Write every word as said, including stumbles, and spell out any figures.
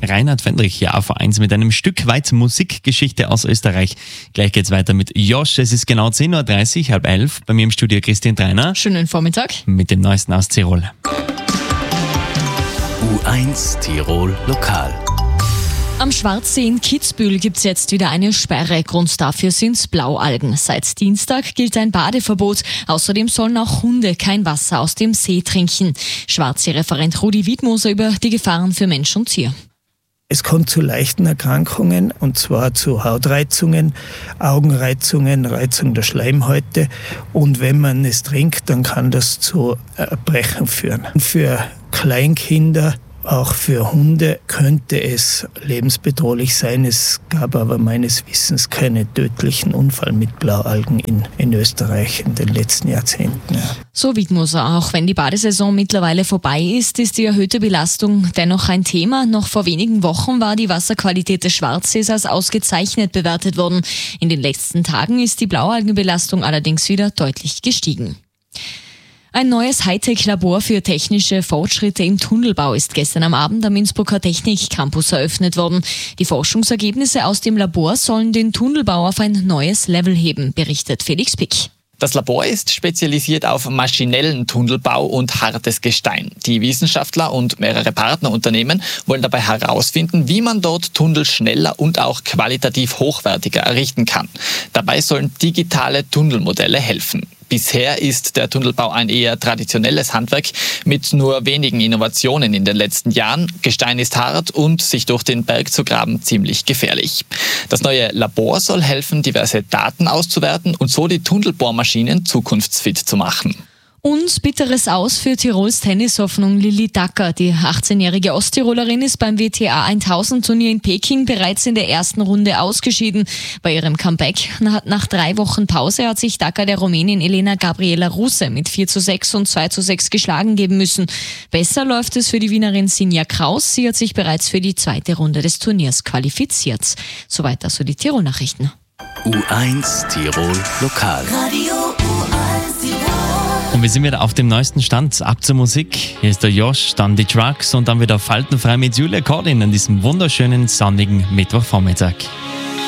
Reinhard Fendrich hier auf A eins mit einem Stück weit Musikgeschichte aus Österreich. Gleich geht's weiter mit Josh. Es ist genau zehn Uhr dreißig, halb elf. Bei mir im Studio Christian Treiner. Schönen Vormittag. Mit dem Neuesten aus Tirol. U eins Tirol Lokal. Am Schwarzsee in Kitzbühel gibt's jetzt wieder eine Sperre. Grund dafür sind Blaualgen. Seit Dienstag gilt ein Badeverbot. Außerdem sollen auch Hunde kein Wasser aus dem See trinken. Schwarzsee-Referent Rudi Wiedmoser über die Gefahren für Mensch und Tier. Es kommt zu leichten Erkrankungen, und zwar zu Hautreizungen, Augenreizungen, Reizung der Schleimhäute. Und wenn man es trinkt, dann kann das zu Erbrechen führen. Für Kleinkinder, auch für Hunde könnte es lebensbedrohlich sein. Es gab aber meines Wissens keine tödlichen Unfall mit Blaualgen in, in Österreich in den letzten Jahrzehnten. Ja. So Wiedmoser. Auch wenn die Badesaison mittlerweile vorbei ist, ist die erhöhte Belastung dennoch ein Thema. Noch vor wenigen Wochen war die Wasserqualität des Schwarzsees als ausgezeichnet bewertet worden. In den letzten Tagen ist die Blaualgenbelastung allerdings wieder deutlich gestiegen. Ein neues Hightech-Labor für technische Fortschritte im Tunnelbau ist gestern am Abend am Innsbrucker Technik-Campus eröffnet worden. Die Forschungsergebnisse aus dem Labor sollen den Tunnelbau auf ein neues Level heben, berichtet Felix Pick. Das Labor ist spezialisiert auf maschinellen Tunnelbau und hartes Gestein. Die Wissenschaftler und mehrere Partnerunternehmen wollen dabei herausfinden, wie man dort Tunnel schneller und auch qualitativ hochwertiger errichten kann. Dabei sollen digitale Tunnelmodelle helfen. Bisher ist der Tunnelbau ein eher traditionelles Handwerk mit nur wenigen Innovationen in den letzten Jahren. Gestein ist hart und sich durch den Berg zu graben ziemlich gefährlich. Das neue Labor soll helfen, diverse Daten auszuwerten und so die Tunnelbohrmaschinen zukunftsfit zu machen. Und bitteres Aus für Tirols Tennishoffnung Lilli Dacker. Die achtzehnjährige Osttirolerin ist beim W T A tausend Turnier in Peking bereits in der ersten Runde ausgeschieden. Bei ihrem Comeback nach drei Wochen Pause hat sich Dacker der Rumänin Elena Gabriela Ruse mit vier zu sechs und zwei zu sechs geschlagen geben müssen. Besser läuft es für die Wienerin Sinja Kraus. Sie hat sich bereits für die zweite Runde des Turniers qualifiziert. Soweit also die Tirol-Nachrichten. U eins Tirol Lokal. Radio U eins Tirol. Und wir sind wieder auf dem neuesten Stand. Ab zur Musik. Hier ist der Josh, dann die Trucks und dann wieder faltenfrei mit Julia Cordin an diesem wunderschönen, sonnigen Mittwochvormittag.